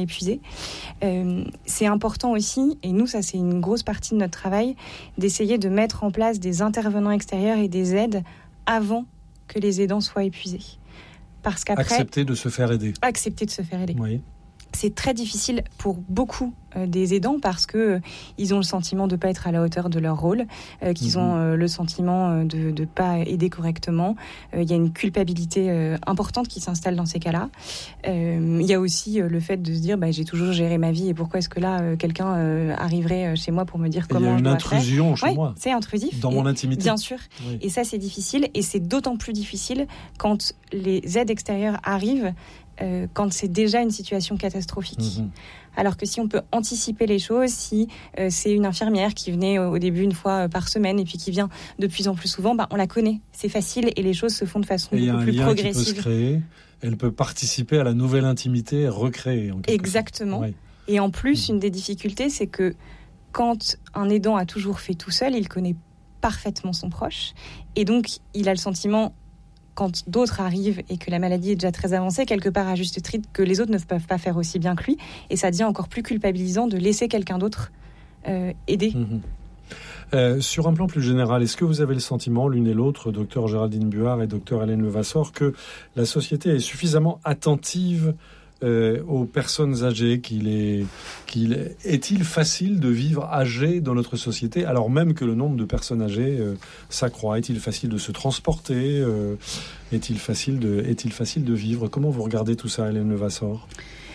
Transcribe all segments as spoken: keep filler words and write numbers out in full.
épuisés. Euh, c'est important aussi, et nous, ça c'est une grosse partie de notre travail, d'essayer de mettre en place des intervenants extérieurs et des aides avant que les aidants soient épuisés. Parce qu'après... Accepter de se faire aider. Accepter de se faire aider. Oui. C'est très difficile pour beaucoup euh, des aidants parce que euh, ils ont le sentiment de pas être à la hauteur de leur rôle, euh, qu'ils mmh. ont euh, le sentiment euh, de de pas aider correctement. Il euh, y a une culpabilité euh, importante qui s'installe dans ces cas-là. Il euh, y a aussi euh, le fait de se dire bah, j'ai toujours géré ma vie et pourquoi est-ce que là euh, quelqu'un euh, arriverait chez moi pour me dire et comment je dois faire. Il y a une intrusion chez ouais, moi. C'est intrusif. Dans mon intimité. Bien sûr. Oui. Et ça c'est difficile et c'est d'autant plus difficile quand les aides extérieures arrivent. Euh, quand c'est déjà une situation catastrophique. Mmh. Alors que si on peut anticiper les choses, si euh, c'est une infirmière qui venait au début une fois par semaine et puis qui vient de plus en plus souvent, bah, on la connaît, c'est facile et les choses se font de façon et beaucoup plus progressive. Il y a un lien qui peut se créer, elle peut participer à la nouvelle intimité recréée. En quelque Exactement. sorte. Ouais. Et en plus, mmh. une des difficultés, c'est que quand un aidant a toujours fait tout seul, il connaît parfaitement son proche et donc il a le sentiment quand d'autres arrivent et que la maladie est déjà très avancée, quelque part à juste titre, que les autres ne peuvent pas faire aussi bien que lui. Et ça devient encore plus culpabilisant de laisser quelqu'un d'autre euh, aider. Mmh. Euh, sur un plan plus général, est-ce que vous avez le sentiment, l'une et l'autre, docteur Géraldine Buard et docteur Hélène Levasseur, que la société est suffisamment attentive Euh, aux personnes âgées, qu'il est, qu'il est, est-il facile de vivre âgé dans notre société alors même que le nombre de personnes âgées euh, s'accroît? Est-il facile de se transporter? euh, Est-il facile de, est-il facile de vivre? Comment vous regardez tout ça, Hélène Levasseur?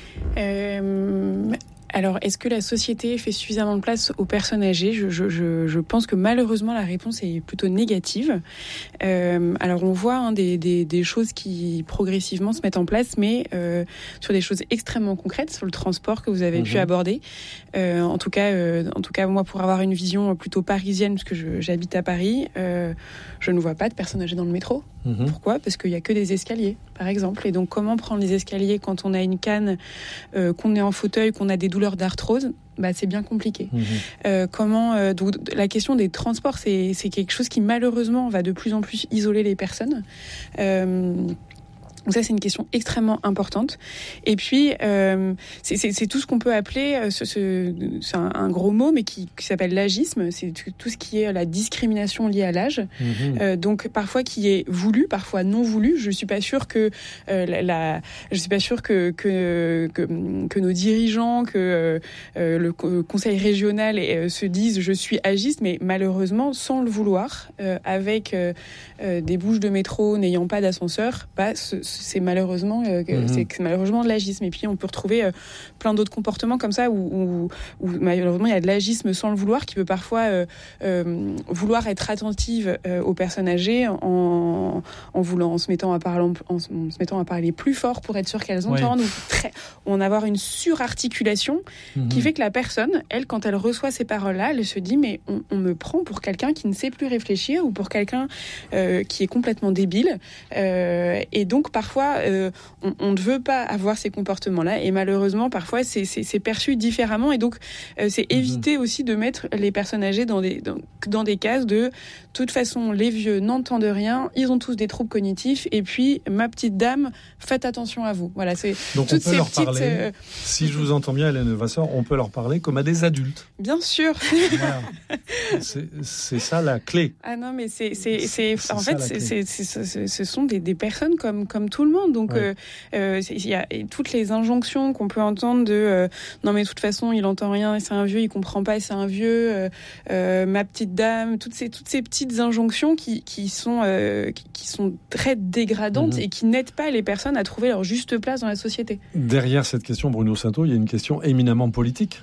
euh... Alors, est-ce que la société fait suffisamment de place aux personnes âgées ? je, je, je, je pense que malheureusement, la réponse est plutôt négative. Euh, alors, on voit hein, des, des, des choses qui progressivement se mettent en place, mais euh, sur des choses extrêmement concrètes, sur le transport que vous avez mmh. pu aborder. Euh, en tout cas, euh, en tout cas, moi, pour avoir une vision plutôt parisienne, parce que je, j'habite à Paris, euh, je ne vois pas de personnes âgées dans le métro. Mmh. Pourquoi ? Parce qu'il n'y a que des escaliers, par exemple. Et donc, comment prendre les escaliers quand on a une canne, euh, qu'on est en fauteuil, qu'on a des douleurs d'arthrose, bah, c'est bien compliqué. Mmh. Euh, comment, euh, donc, la question des transports, c'est, c'est quelque chose qui malheureusement va de plus en plus isoler les personnes. Euh, Donc ça, c'est une question extrêmement importante. Et puis, euh, c'est, c'est, c'est tout ce qu'on peut appeler, euh, ce, ce, c'est un, un gros mot, mais qui, qui s'appelle l'agisme. C'est tout ce qui est la discrimination liée à l'âge. Mmh. Euh, donc parfois qui est voulu, parfois non voulu. Je suis pas sûre que euh, la, la, je suis pas sûre que que que, que nos dirigeants, que euh, le conseil régional euh, se disent je suis agiste, mais malheureusement sans le vouloir, euh, avec euh, euh, des bouches de métro n'ayant pas d'ascenseur, bah ce, c'est malheureusement euh, mmh. c'est malheureusement de l'agisme. Et puis on peut retrouver euh, plein d'autres comportements comme ça où, où, où malheureusement il y a de l'agisme sans le vouloir, qui peut parfois euh, euh, vouloir être attentive euh, aux personnes âgées en, en voulant en se mettant à parler en, en se mettant à parler plus fort pour être sûr qu'elles entendent, oui. ou, très, ou en avoir une surarticulation mmh. qui fait que la personne, elle, quand elle reçoit ces paroles-là, elle se dit mais on, on me prend pour quelqu'un qui ne sait plus réfléchir ou pour quelqu'un euh, qui est complètement débile, euh, et donc par Parfois, euh, on, on ne veut pas avoir ces comportements-là et malheureusement, parfois, c'est, c'est, c'est perçu différemment et donc, euh, c'est mmh. éviter aussi de mettre les personnes âgées dans des, dans, dans des cases de « de toute façon, les vieux n'entendent rien, ils ont tous des troubles cognitifs et puis, ma petite dame, faites attention à vous ». Voilà, c'est donc toutes on peut ces leur petites... parler, euh... si je vous entends bien, Hélène Levasseur, on peut leur parler comme à des adultes. Bien sûr. Voilà. c'est, c'est ça la clé. Ah non, mais c'est... c'est, c'est, c'est en fait, c'est, c'est, c'est, c'est, ce sont des, des personnes comme, comme tout le monde. Donc, il ouais. euh, euh, y a toutes les injonctions qu'on peut entendre de euh, non, mais de toute façon, il entend rien, c'est un vieux, il comprend pas, c'est un vieux, euh, euh, ma petite dame, toutes ces, toutes ces petites injonctions qui, qui, sont, euh, qui, qui sont très dégradantes mmh. et qui n'aident pas les personnes à trouver leur juste place dans la société. Derrière cette question, Bruno Sainteau, il y a une question éminemment politique.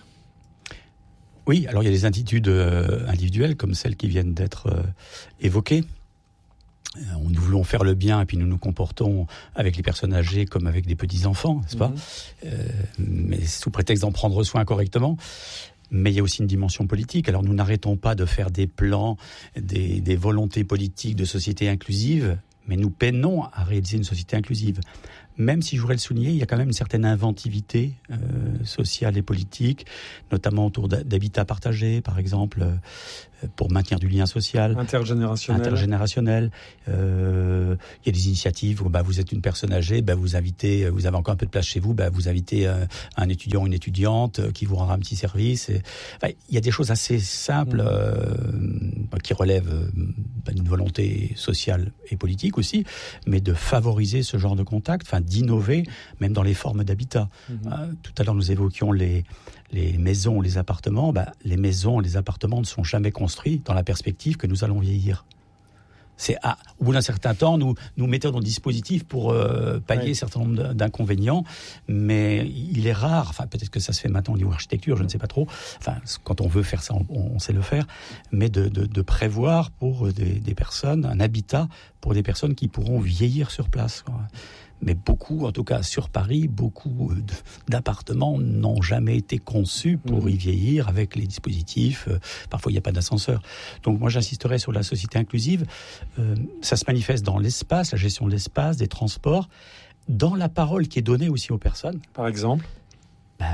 Oui, alors il y a des attitudes euh, individuelles comme celles qui viennent d'être euh, évoquées. Nous voulons faire le bien et puis nous nous comportons avec les personnes âgées comme avec des petits-enfants, n'est-ce pas ? mmh. euh, Mais sous prétexte d'en prendre soin correctement. Mais il y a aussi une dimension politique. Alors nous n'arrêtons pas de faire des plans, des, des volontés politiques de société inclusive, mais nous peinons à réaliser une société inclusive. Même si, je voudrais le souligner, il y a quand même une certaine inventivité euh, sociale et politique, notamment autour d'habitat partagé, par exemple. pour maintenir du lien social. Intergénérationnel. Intergénérationnel. Euh, il y a des initiatives où bah, vous êtes une personne âgée, bah, vous invitez, vous avez encore un peu de place chez vous, bah, vous invitez euh, un étudiant ou une étudiante euh, qui vous rendra un petit service. Et, enfin, il y a des choses assez simples mmh. euh, qui relèvent euh, d'une volonté sociale et politique aussi, mais de favoriser ce genre de contact, enfin d'innover, même dans les formes d'habitat. Mmh. Euh, tout à l'heure, nous évoquions les, les maisons, les appartements. Bah, les maisons, les appartements ne sont jamais construits dans la perspective que nous allons vieillir. C'est à, au bout d'un certain temps, nous nous mettons dans le dispositif pour euh, pallier ouais. un certain nombre d'inconvénients, mais il est rare, enfin peut-être que ça se fait maintenant au niveau architecture, je ne sais pas trop, enfin quand on veut faire ça, on, on sait le faire, mais de, de, de prévoir pour des, des personnes, un habitat pour des personnes qui pourront vieillir sur place, quoi. Mais beaucoup, en tout cas sur Paris, beaucoup d'appartements n'ont jamais été conçus pour y vieillir avec les dispositifs. Parfois, il n'y a pas d'ascenseur. Donc moi, j'insisterai sur la société inclusive. Euh, ça se manifeste dans l'espace, la gestion de l'espace, des transports, dans la parole qui est donnée aussi aux personnes. Par exemple bah,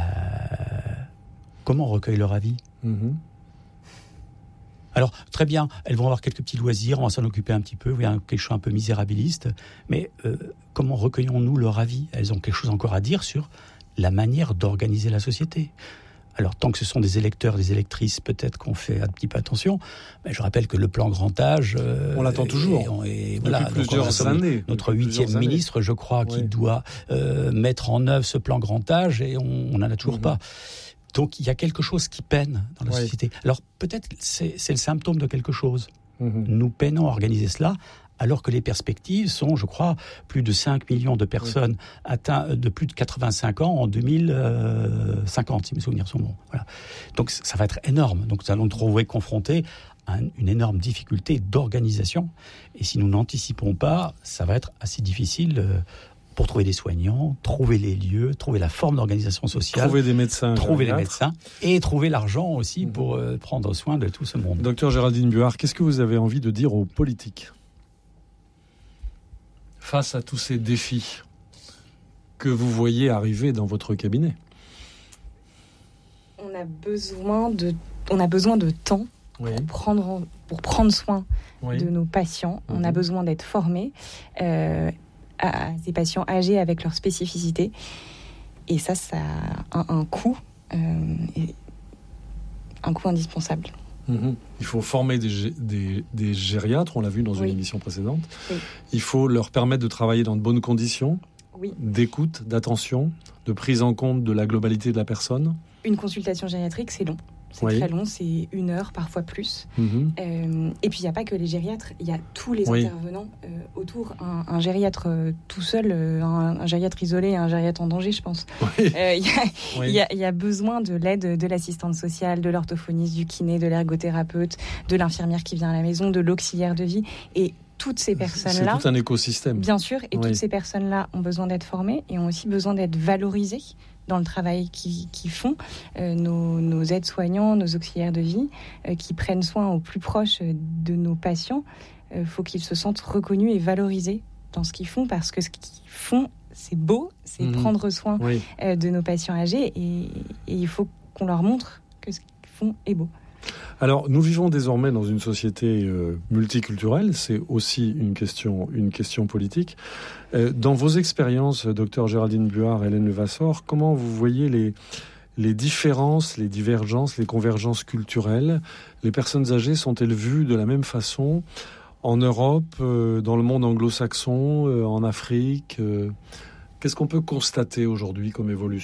comment on recueille leur avis ? mm-hmm. Alors, très bien, elles vont avoir quelques petits loisirs, on va s'en occuper un petit peu, oui, quelque chose un peu misérabiliste, mais euh, comment recueillons-nous leur avis ? Elles ont quelque chose encore à dire sur la manière d'organiser la société. Alors, tant que ce sont des électeurs, des électrices, peut-être qu'on fait un petit peu attention, mais je rappelle que le plan grand âge... Euh, on l'attend toujours, et on, et, depuis voilà, plusieurs années. Notre huitième ministre, je crois, oui. qui doit euh, mettre en œuvre ce plan grand âge, et on n'en a toujours mmh. pas. Donc, il y a quelque chose qui peine dans la oui. société. Alors, peut-être c'est, c'est le symptôme de quelque chose. Mmh. Nous peinons à organiser cela, alors que les perspectives sont, je crois, plus de cinq millions de personnes oui. atteintes de plus de quatre-vingt-cinq ans en deux mille cinquante, si mes souvenirs sont bons. Voilà. Donc, ça va être énorme. Donc, nous allons nous trouver confrontés à une énorme difficulté d'organisation. Et si nous n'anticipons pas, ça va être assez difficile... Euh, pour trouver des soignants, trouver les lieux, trouver la forme d'organisation sociale, trouver des médecins, trouver les médecins et trouver l'argent aussi mmh. pour euh, prendre soin de tout ce monde. Docteur Géraldine Buard, qu'est-ce que vous avez envie de dire aux politiques face à tous ces défis que vous voyez arriver dans votre cabinet ? On a besoin de, on a besoin de temps oui. pour prendre, pour prendre soin oui. de nos patients. Mmh. On a besoin d'être formés. Euh, à ces patients âgés avec leurs spécificités. Et ça, ça a un, un coût, euh, un coût indispensable. Mmh. Il faut former des, des, des gériatres, on l'a vu dans une oui. émission précédente. Oui. Il faut leur permettre de travailler dans de bonnes conditions, oui. d'écoute, d'attention, de prise en compte de la globalité de la personne. Une consultation gériatrique, c'est long. C'est oui. très long, c'est une heure, parfois plus. Mmh. Euh, et puis, il n'y a pas que les gériatres, il y a tous les oui. intervenants euh, autour. Un, un gériatre euh, tout seul, euh, un, un gériatre isolé, un gériatre en danger, je pense. Il oui. euh, y, oui. y, y a besoin de l'aide de l'assistante sociale, de l'orthophoniste, du kiné, de l'ergothérapeute, de l'infirmière qui vient à la maison, de l'auxiliaire de vie. Et toutes ces personnes-là... C'est tout un écosystème. Bien sûr, et oui. toutes ces personnes-là ont besoin d'être formées et ont aussi besoin d'être valorisées dans le travail qu'ils, qu'ils font, euh, nos, nos aides-soignants, nos auxiliaires de vie, euh, qui prennent soin au plus proche de nos patients. Il euh, faut qu'ils se sentent reconnus et valorisés dans ce qu'ils font, parce que ce qu'ils font, c'est beau, c'est mmh. prendre soin oui. euh, de nos patients âgés, et, et il faut qu'on leur montre que ce qu'ils font est beau. Alors, nous vivons désormais dans une société euh, multiculturelle, c'est aussi une question, une question politique. Euh, dans vos expériences, docteur Géraldine Buard, Hélène Levasseur, comment vous voyez les, les différences, les divergences, les convergences culturelles ? Les personnes âgées sont-elles vues de la même façon en Europe, euh, dans le monde anglo-saxon, euh, en Afrique euh, Qu'est-ce qu'on peut constater aujourd'hui comme évolution ?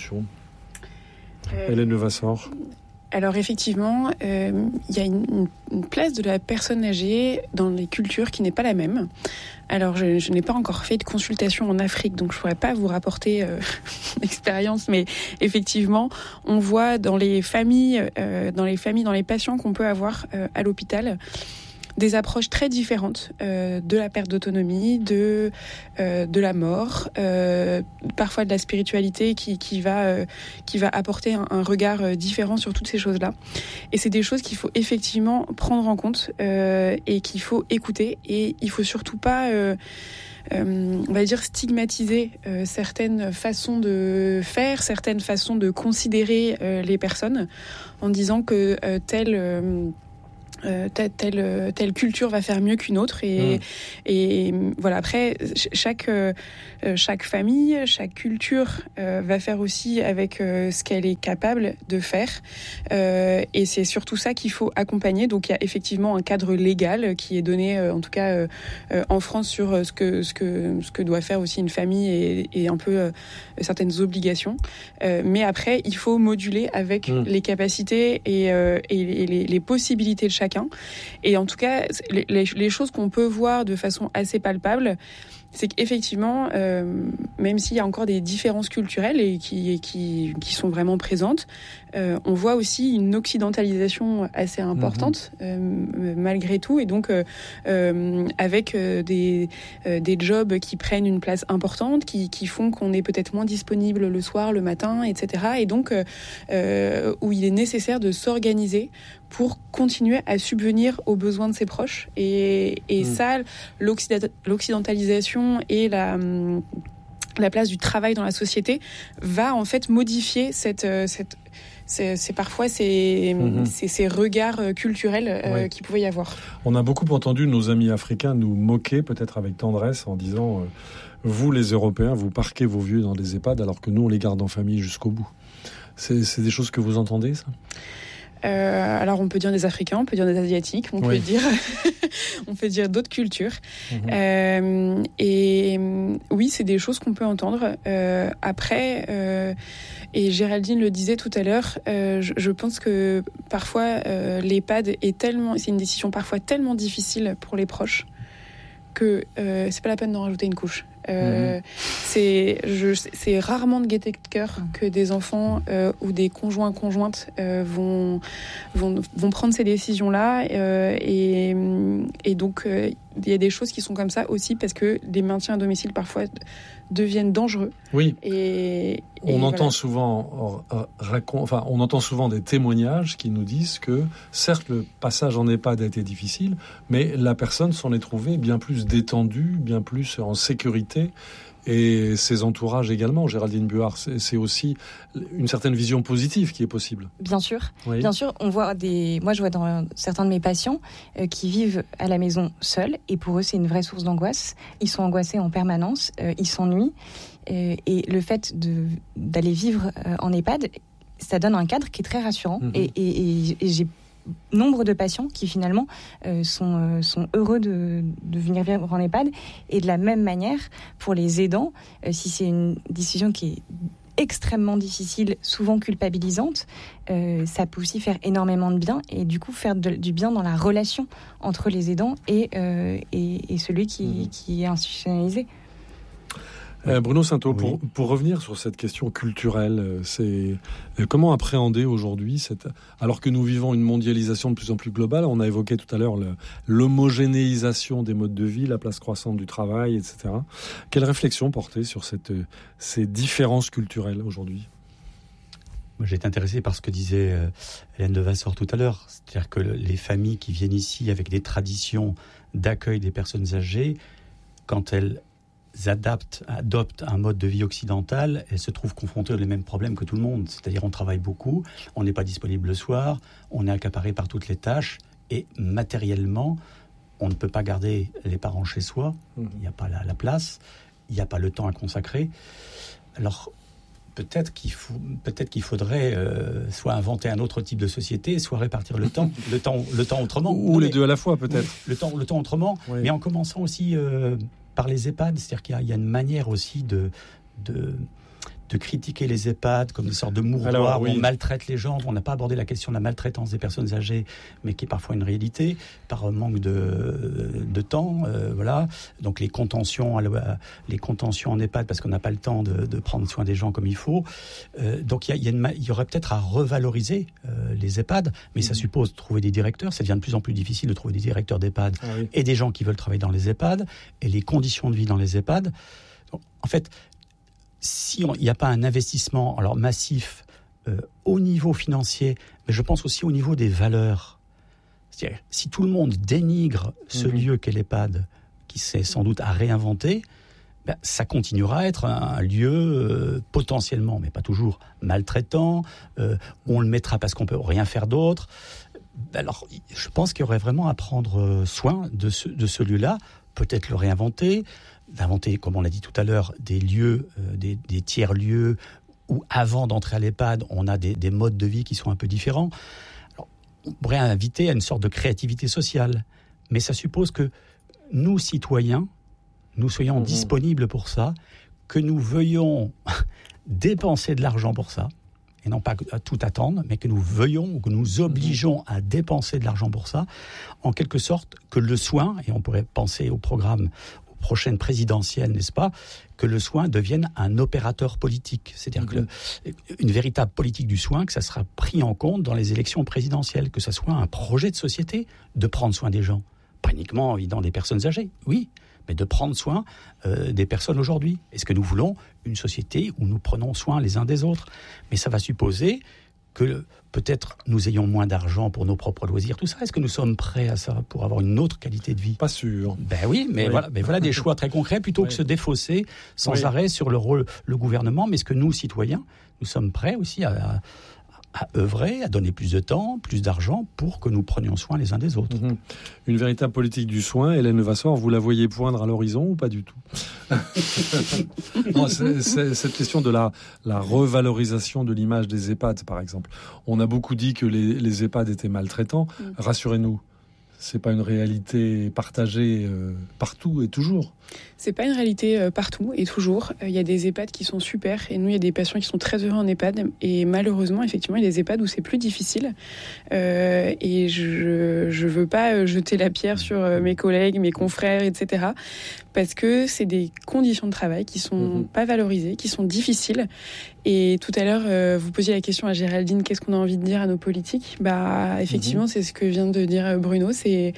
euh... Hélène Levasseur. Alors effectivement, euh, il y a une, une place de la personne âgée dans les cultures qui n'est pas la même. Alors je, je n'ai pas encore fait de consultation en Afrique, donc je ne pourrais pas vous rapporter euh, l'expérience, mais effectivement, on voit dans les familles, euh, dans les familles, dans les patients qu'on peut avoir euh, à l'hôpital, des approches très différentes euh, de la perte d'autonomie, de euh, de la mort, euh, parfois de la spiritualité qui qui va euh, qui va apporter un, un regard euh, différent sur toutes ces choses-là. Et c'est des choses qu'il faut effectivement prendre en compte euh, et qu'il faut écouter. Et il faut surtout pas euh, Euh, on va dire stigmatiser euh, certaines façons de faire, certaines façons de considérer euh, les personnes, en disant que euh, telle euh, Euh, telle, telle, telle culture va faire mieux qu'une autre et, mmh. et voilà, après chaque, euh, chaque famille, chaque culture euh, va faire aussi avec euh, ce qu'elle est capable de faire euh, et c'est surtout ça qu'il faut accompagner. Donc il y a effectivement un cadre légal qui est donné euh, en tout cas euh, euh, en France sur ce que, ce, que, ce que doit faire aussi une famille et, et un peu euh, certaines obligations euh, mais après il faut moduler avec mmh. les capacités et, euh, et les, les possibilités de chacun. Et en tout cas, les, les, les choses qu'on peut voir de façon assez palpable, c'est qu'effectivement, euh, même s'il y a encore des différences culturelles et qui, qui, qui sont vraiment présentes, euh, on voit aussi une occidentalisation assez importante, mmh. euh, malgré tout. Et donc, euh, euh, avec euh, des, euh, des jobs qui prennent une place importante, qui, qui font qu'on est peut-être moins disponible le soir, le matin, et cetera. Et donc, euh, où il est nécessaire de s'organiser pour continuer à subvenir aux besoins de ses proches. Et, et mmh. ça, l'occident- l'occidentalisation et la, la place du travail dans la société va en fait modifier cette... cette C'est, c'est parfois ces, mmh. ces, ces regards culturels euh, oui. qu'il pouvait y avoir. On a beaucoup entendu nos amis africains nous moquer, peut-être avec tendresse, en disant euh, « Vous, les Européens, vous parquez vos vieux dans des EHPAD alors que nous, on les garde en famille jusqu'au bout ». C'est, c'est des choses que vous entendez, ça ? Euh, alors on peut dire des Africains, on peut dire des Asiatiques, on oui. peut dire, on peut dire d'autres cultures. Mmh. Euh, et oui, c'est des choses qu'on peut entendre. Euh, après, euh, et Géraldine le disait tout à l'heure, euh, je, je pense que parfois euh, l'EHPAD est tellement, c'est une décision parfois tellement difficile pour les proches que euh, c'est pas la peine d'en rajouter une couche. Euh, mmh. c'est, je, c'est rarement de gaieté de cœur que des enfants euh, ou des conjoints conjointes euh, vont, vont vont prendre ces décisions là euh, et et donc il euh, y a des choses qui sont comme ça aussi parce que les maintiens à domicile parfois deviennent dangereux. Oui. Et, on et entend voilà. souvent racon- enfin on entend souvent des témoignages qui nous disent que certes le passage en EHPAD a été difficile, mais la personne s'en est trouvée bien plus détendue, bien plus en sécurité. Et ses entourages également, Géraldine Buard, c'est, c'est aussi une certaine vision positive qui est possible. Bien sûr, oui. bien sûr. On voit des, moi je vois dans certains de mes patients euh, qui vivent à la maison seuls, et pour eux c'est une vraie source d'angoisse. Ils sont angoissés en permanence, euh, ils s'ennuient, euh, et le fait de d'aller vivre euh, en EHPAD, ça donne un cadre qui est très rassurant. Mm-hmm. Et, et, et, et j'ai nombre de patients qui finalement euh, sont, euh, sont heureux de, de venir vivre en EHPAD. Et de la même manière, pour les aidants, euh, si c'est une décision qui est extrêmement difficile, souvent culpabilisante, euh, ça peut aussi faire énormément de bien et du coup faire de, du bien dans la relation entre les aidants et, euh, et, et celui qui, mmh. qui est institutionnalisé. Euh, Bruno Sainteau, oui. pour, pour revenir sur cette question culturelle, c'est euh, comment appréhender aujourd'hui cette, alors que nous vivons une mondialisation de plus en plus globale, on a évoqué tout à l'heure le, l'homogénéisation des modes de vie, la place croissante du travail, et cetera. Quelle réflexion porter sur cette, ces différences culturelles aujourd'hui ? Moi, j'ai été intéressé par ce que disait euh, Hélène Levasseur tout à l'heure, c'est-à-dire que les familles qui viennent ici avec des traditions d'accueil des personnes âgées, quand elles adaptent, adoptent un mode de vie occidental, elles se trouvent confrontées aux mêmes problèmes que tout le monde. C'est-à-dire on travaille beaucoup, on n'est pas disponible le soir, on est accaparé par toutes les tâches et matériellement, on ne peut pas garder les parents chez soi, mmh. il n'y a pas la, la place, il n'y a pas le temps à consacrer. Alors peut-être qu'il, faut, peut-être qu'il faudrait euh, soit inventer un autre type de société, soit répartir le temps, le temps, le temps autrement. Ou non, les mais, deux à la fois peut-être. Le temps, le temps autrement, oui. Mais en commençant aussi... Euh, par les EHPAD, c'est-à-dire qu'il y a, il y a une manière aussi de, de, de critiquer les EHPAD comme une sorte de mouroir Alors, oui. où on maltraite les gens. On n'a pas abordé la question de la maltraitance des personnes âgées, mais qui est parfois une réalité, par manque de, de temps. Euh, voilà. Donc les contentions, les contentions en EHPAD, parce qu'on n'a pas le temps de, de prendre soin des gens comme il faut. Euh, donc il y, a, il, y a une, il y aurait peut-être à revaloriser euh, les EHPAD, mais mmh. ça suppose de trouver des directeurs. Ça devient de plus en plus difficile de trouver des directeurs d'EHPAD ah, oui. et des gens qui veulent travailler dans les EHPAD, et les conditions de vie dans les EHPAD. Donc, en fait, s'il n'y a pas un investissement alors massif euh, au niveau financier, mais je pense aussi au niveau des valeurs. C'est-à-dire, si tout le monde dénigre ce mmh. lieu qu'est l'EHPAD, qui s'est sans doute à réinventer, ben, ça continuera à être un, un lieu euh, potentiellement, mais pas toujours, maltraitant. Euh, on le mettra parce qu'on peut rien faire d'autre. Alors, je pense qu'il y aurait vraiment à prendre soin de ce, de ce lieu-là, peut-être le réinventer, d'inventer, comme on l'a dit tout à l'heure, des lieux, euh, des, des tiers-lieux, où avant d'entrer à l'EHPAD, on a des, des modes de vie qui sont un peu différents. Alors, on pourrait inviter à une sorte de créativité sociale, mais ça suppose que nous, citoyens, nous soyons mmh. disponibles pour ça, que nous veuillons dépenser de l'argent pour ça, et non pas à tout attendre, mais que nous veuillons, que nous obligeons à dépenser de l'argent pour ça, en quelque sorte que le soin, et on pourrait penser au programme, aux prochaines présidentielles, n'est-ce pas, que le soin devienne un opérateur politique. C'est-à-dire mmh. que le, une véritable politique du soin, que ça sera pris en compte dans les élections présidentielles, que ça soit un projet de société de prendre soin des gens. Pas uniquement évidemment des personnes âgées, oui, mais de prendre soin euh, des personnes aujourd'hui. Est-ce que nous voulons une société où nous prenons soin les uns des autres ? Mais ça va supposer que peut-être nous ayons moins d'argent pour nos propres loisirs, tout ça. Est-ce que nous sommes prêts à ça pour avoir une autre qualité de vie ? Pas sûr. Ben oui, mais, oui. Voilà, mais voilà des choix très concrets plutôt oui. que se défausser sans oui. arrêt sur le rôle, le gouvernement. Mais est-ce que nous, citoyens, nous sommes prêts aussi à... à à œuvrer, à donner plus de temps, plus d'argent pour que nous prenions soin les uns des autres. Mmh. Une véritable politique du soin, Hélène Levasseur, vous la voyez poindre à l'horizon ou pas du tout ? Non, c'est, c'est, cette question de la, la revalorisation de l'image des EHPAD, par exemple. On a beaucoup dit que les, les EHPAD étaient maltraitants. Mmh. Rassurez-nous, c'est pas une réalité partagée euh, partout et toujours. C'est pas une réalité euh, partout et toujours. Il euh, y a des EHPAD qui sont super et nous, il y a des patients qui sont très heureux en EHPAD. Et malheureusement, effectivement, il y a des EHPAD où c'est plus difficile. Euh, et je je veux pas jeter la pierre sur euh, mes collègues, mes confrères, et cetera. Parce que c'est des conditions de travail qui sont mmh. pas valorisées, qui sont difficiles. Et tout à l'heure, euh, vous posiez la question à Géraldine, qu'est-ce qu'on a envie de dire à nos politiques ? Bah, effectivement, mmh. c'est ce que vient de dire Bruno. C'est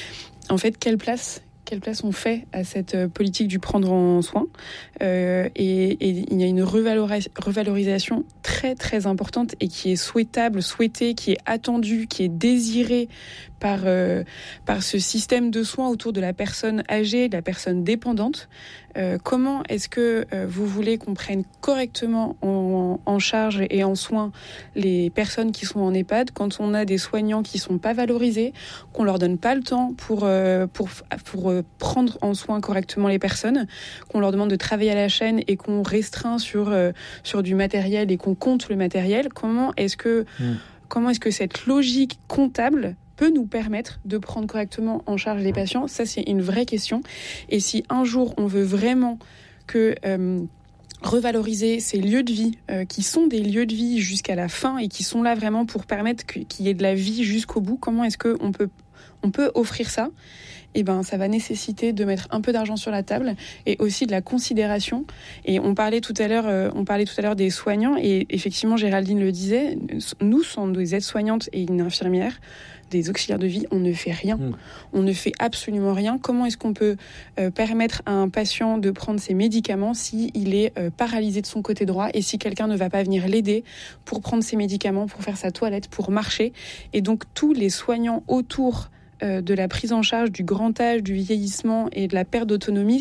en fait quelle place Quelle place on fait à cette politique du prendre en soin euh, et, et il y a une revalorisa- revalorisation très très importante et qui est souhaitable, souhaitée, qui est attendue, qui est désirée par, euh, par ce système de soins autour de la personne âgée, de la personne dépendante. Euh, comment est-ce que euh, vous voulez qu'on prenne correctement en, en charge et en soin les personnes qui sont en EHPAD quand on a des soignants qui ne sont pas valorisés, qu'on ne leur donne pas le temps pour, euh, pour, pour euh, prendre en soin correctement les personnes, qu'on leur demande de travailler à la chaîne et qu'on restreint sur, euh, sur du matériel et qu'on compte le matériel. Comment est-ce que, mmh. comment est-ce que cette logique comptable peut nous permettre de prendre correctement en charge les patients ? Ça, c'est une vraie question. Et si un jour, on veut vraiment que... Euh, revaloriser ces lieux de vie euh, qui sont des lieux de vie jusqu'à la fin et qui sont là vraiment pour permettre que, qu'il y ait de la vie jusqu'au bout, comment est-ce qu'on peut, on peut offrir ça ? Eh ben, ça va nécessiter de mettre un peu d'argent sur la table et aussi de la considération. Et on parlait tout à l'heure, euh, on parlait tout à l'heure des soignants et effectivement, Géraldine le disait, nous sommes des aides-soignantes et une infirmière, des auxiliaires de vie, on ne fait rien. Mmh. On ne fait absolument rien. Comment est-ce qu'on peut euh, permettre à un patient de prendre ses médicaments s'il est euh, paralysé de son côté droit et si quelqu'un ne va pas venir l'aider pour prendre ses médicaments, pour faire sa toilette, pour marcher ? Et donc, tous les soignants autour euh, de la prise en charge du grand âge, du vieillissement et de la perte d'autonomie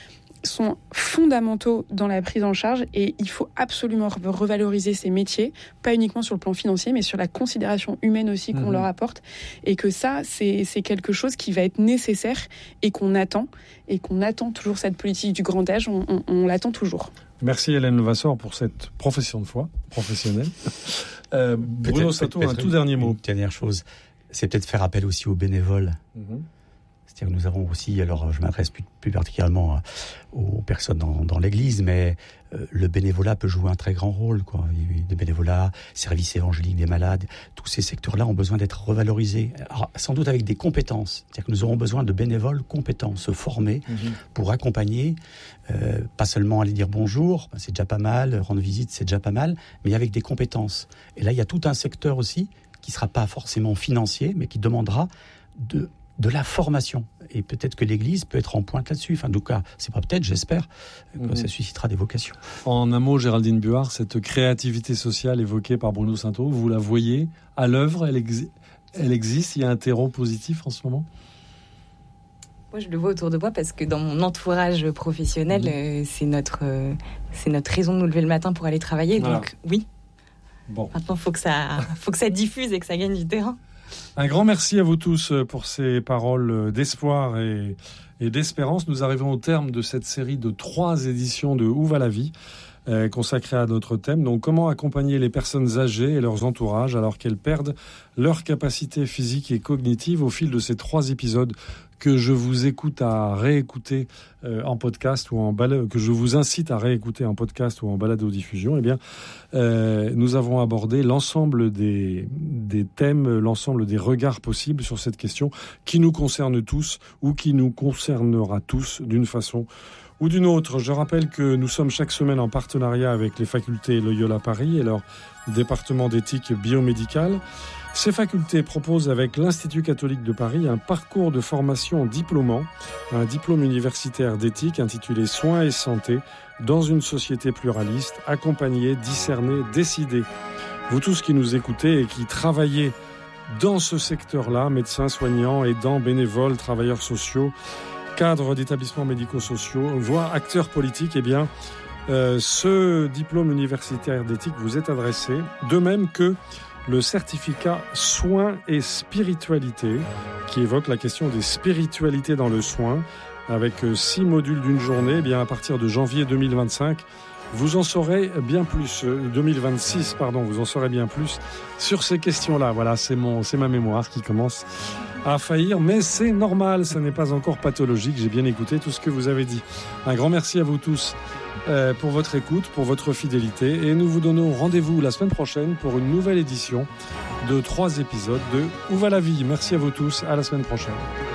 sont fondamentaux dans la prise en charge et il faut absolument revaloriser ces métiers, pas uniquement sur le plan financier, mais sur la considération humaine aussi qu'on mmh. leur apporte et que ça, c'est, c'est quelque chose qui va être nécessaire et qu'on attend et qu'on attend toujours cette politique du grand âge, on, on, on l'attend toujours. Merci Hélène Levasseur pour cette profession de foi, professionnelle. euh, Bruno Sato, un tout dernier mot. Une dernière chose, c'est peut-être faire appel aussi aux bénévoles. Mmh. C'est-à-dire que nous avons aussi, alors je m'adresse plus, plus particulièrement aux personnes dans, dans l'Église, mais euh, le bénévolat peut jouer un très grand rôle, quoi. Des bénévolats, services évangéliques des malades, tous ces secteurs-là ont besoin d'être revalorisés, alors, sans doute avec des compétences. C'est-à-dire que nous aurons besoin de bénévoles compétents, se former mmh. pour accompagner, euh, pas seulement aller dire bonjour, c'est déjà pas mal, rendre visite, c'est déjà pas mal, mais avec des compétences. Et là, il y a tout un secteur aussi qui ne sera pas forcément financier, mais qui demandera de de la formation. Et peut-être que l'Église peut être en pointe là-dessus. Enfin, en tout cas, c'est pas peut-être, j'espère, que mmh. ça suscitera des vocations. En un mot, Géraldine Buard, cette créativité sociale évoquée par Bruno Sato, vous la voyez à l'œuvre, elle, exi- elle existe, il y a un terreau positif en ce moment ? Moi, je le vois autour de moi parce que dans mon entourage professionnel, mmh. euh, c'est, notre, euh, c'est notre raison de nous lever le matin pour aller travailler. Voilà. Donc, oui. Bon. Maintenant, il faut que ça, faut que ça diffuse et que ça gagne du terrain. Un grand merci à vous tous pour ces paroles d'espoir et, et d'espérance. Nous arrivons au terme de cette série de trois éditions de Où va la vie, euh, consacrée à notre thème. Donc, comment accompagner les personnes âgées et leurs entourages alors qu'elles perdent leur capacité physique et cognitive au fil de ces trois épisodes que je vous écoute à réécouter euh, en podcast ou en balade, que je vous incite à réécouter en podcast ou en balado-diffusion. Eh bien, euh, nous avons abordé l'ensemble des, des thèmes, l'ensemble des regards possibles sur cette question qui nous concerne tous ou qui nous concernera tous d'une façon ou d'une autre. Je rappelle que nous sommes chaque semaine en partenariat avec les facultés Loyola Paris et leur département d'éthique biomédicale. Ces facultés proposent avec l'Institut catholique de Paris un parcours de formation diplômant, un diplôme universitaire d'éthique intitulé Soins et santé dans une société pluraliste, accompagner, discerner, décider. Vous tous qui nous écoutez et qui travaillez dans ce secteur-là, médecins, soignants, aidants, bénévoles, travailleurs sociaux, cadres d'établissements médico-sociaux, voire acteurs politiques, eh bien, euh, ce diplôme universitaire d'éthique vous est adressé, de même que le certificat Soins et Spiritualité, qui évoque la question des spiritualités dans le soin, avec six modules d'une journée. Eh bien, à partir de janvier deux mille vingt-cinq, vous en saurez bien plus, deux mille vingt-six, pardon, vous en saurez bien plus sur ces questions-là. Voilà, c'est mon, c'est ma mémoire qui commence à faillir, mais c'est normal, ça n'est pas encore pathologique. J'ai bien écouté tout ce que vous avez dit. Un grand merci à vous tous euh, pour votre écoute, pour votre fidélité, et nous vous donnons rendez-vous la semaine prochaine pour une nouvelle édition de trois épisodes de Où va la vie. Merci à vous tous, à la semaine prochaine.